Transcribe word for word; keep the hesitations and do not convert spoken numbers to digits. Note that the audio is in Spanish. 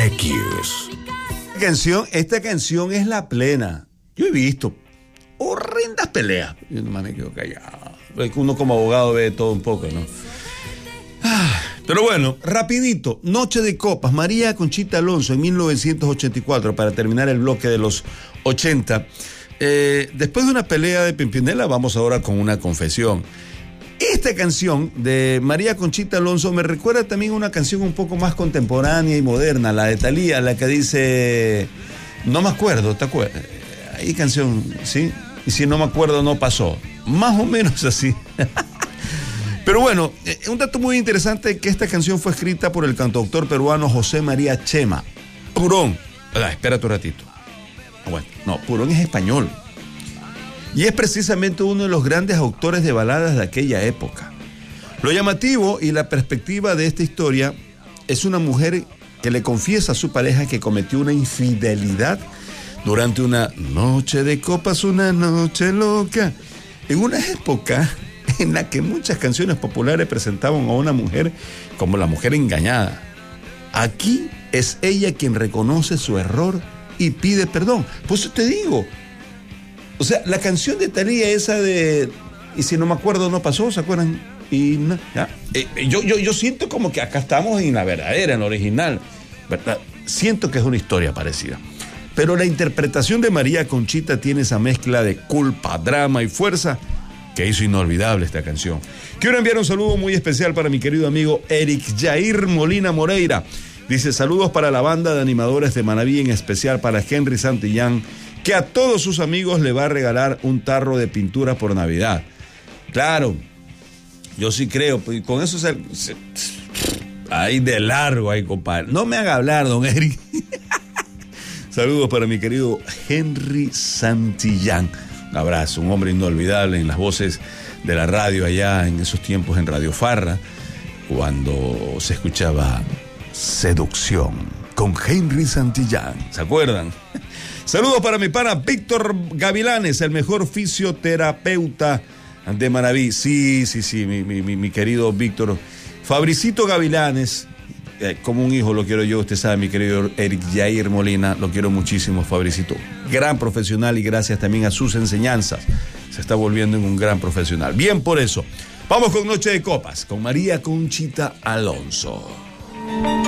X. Esta canción, esta canción es la plena. Yo he visto horrendas peleas. Yo nomás me quedo callado. Uno como abogado ve todo un poco, ¿no? Ah, pero bueno, rapidito. Noche de Copas. María Conchita Alonso en mil novecientos ochenta y cuatro, para terminar el bloque de los ochenta. Eh, después de una pelea de Pimpinela, vamos ahora con una confesión. Esta canción de María Conchita Alonso me recuerda también a una canción un poco más contemporánea y moderna, la de Thalía, la que dice, no me acuerdo, ¿te acuerdas? Hay canción, ¿sí? Y si no me acuerdo, no pasó. Más o menos así. Pero bueno, eh, un dato muy interesante es que esta canción fue escrita por el cantautor peruano José María Chema. Purón. Ah, espérate un ratito. Bueno, no, Purón es español. Y es precisamente uno de los grandes autores de baladas de aquella época. Lo llamativo y la perspectiva de esta historia es una mujer que le confiesa a su pareja que cometió una infidelidad durante una noche de copas, una noche loca, en una época en la que muchas canciones populares presentaban a una mujer como la mujer engañada. Aquí es ella quien reconoce su error y pide perdón. Por eso te digo, o sea, la canción de Thalía, esa de y si no me acuerdo no pasó, ¿se acuerdan? Y no, ¿ya? Eh, yo, yo, yo siento como que acá estamos en la verdadera, en la original, ¿verdad? Siento que es una historia parecida. Pero la interpretación de María Conchita tiene esa mezcla de culpa, drama y fuerza que hizo inolvidable esta canción. Quiero enviar un saludo muy especial para mi querido amigo Eric Jair Molina Moreira. Dice, saludos para la banda de animadores de Manaví, en especial para Henry Santillán, que a todos sus amigos le va a regalar un tarro de pintura por Navidad. Claro, yo sí creo, pues con eso se, se, ahí de largo, ahí, compadre. No me haga hablar, don Eric. Saludos para mi querido Henry Santillán. Un abrazo, un hombre inolvidable en las voces de la radio allá en esos tiempos en Radio Farra, cuando se escuchaba Seducción con Henry Santillán. ¿Se acuerdan? Saludos para mi pana Víctor Gavilanes, el mejor fisioterapeuta de Manaví. Sí, sí, sí, mi, mi, mi querido Víctor. Fabricito Gavilanes, eh, como un hijo lo quiero yo, usted sabe, mi querido Eric Jair Molina, lo quiero muchísimo, Fabricito. Gran profesional y gracias también a sus enseñanzas se está volviendo en un gran profesional. Bien por eso. Vamos con Noche de Copas, con María Conchita Alonso.